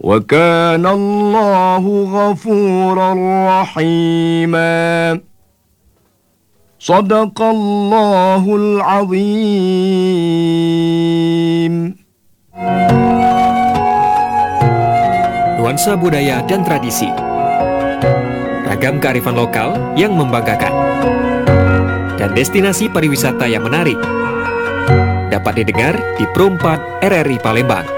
وكان الله غفورا رحيما. صدق الله العظيم. Nuansa budaya dan tradisi, ragam kearifan lokal yang membanggakan, dan destinasi pariwisata yang menarik dapat didengar di Pro 4 RRI Palembang.